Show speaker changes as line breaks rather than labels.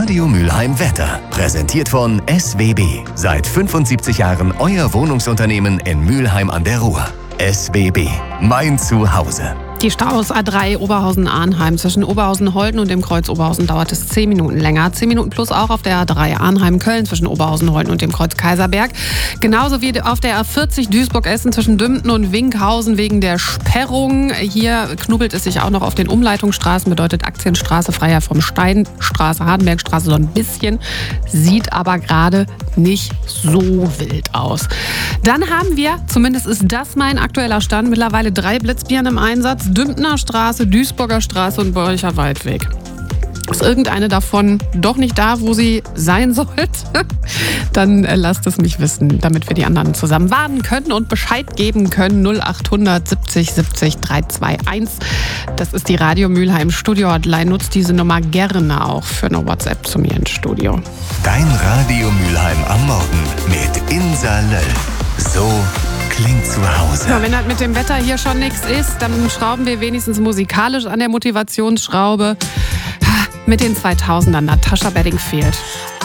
Radio Mülheim Wetter. Präsentiert von SWB. Seit 75 Jahren euer Wohnungsunternehmen in Mülheim an der Ruhr. SWB. Mein Zuhause.
Die Staus A3 Oberhausen-Arnheim. Zwischen Oberhausen-Holten und dem Kreuz Oberhausen dauert es 10 Minuten länger. 10 Minuten plus auch auf der A3 Arnheim-Köln zwischen Oberhausen-Holten und dem Kreuz Kaiserberg. Genauso wie auf der A40 Duisburg-Essen zwischen Dümpten und Winkhausen wegen der Sperrung. Hier knubbelt es sich auch noch auf den Umleitungsstraßen. Bedeutet Aktienstraße, Freiherr vom Steinstraße, Hardenbergstraße so ein bisschen. Sieht aber gerade nicht so wild aus. Dann haben wir, zumindest ist das mein aktueller Stand, mittlerweile 3 Blitzbirnen im Einsatz. Dümptener Straße, Duisburger Straße und Börcher Waldweg. Ist irgendeine davon doch nicht da, wo sie sein sollte? Dann lasst es mich wissen, damit wir die anderen zusammen warnen können und Bescheid geben können. 0800 70 70 321. Das ist die Radio Mülheim Studio-Hotline. Nutzt diese Nummer gerne auch für eine WhatsApp zu mir ins Studio.
Dein Radio Mülheim am Morgen mit Insa Löll. So klingt zu Hause.
Ja, wenn halt mit dem Wetter hier schon nichts ist, dann schrauben wir wenigstens musikalisch an der Motivationsschraube. Mit den 2000ern, Natascha Bedingfield.